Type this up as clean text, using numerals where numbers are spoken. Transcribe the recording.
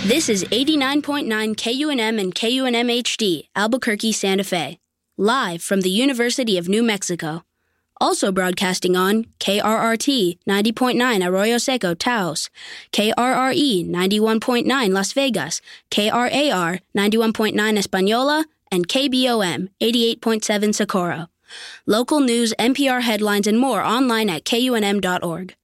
This is 89.9 KUNM and KUNM HD, Albuquerque, Santa Fe. Live from the University of New Mexico. Also broadcasting on KRRT 90.9 Arroyo Seco, Taos, KRRE 91.9 Las Vegas, KRAR 91.9 Española, and KBOM 88.7 Socorro. Local news, NPR headlines, and more online at KUNM.org.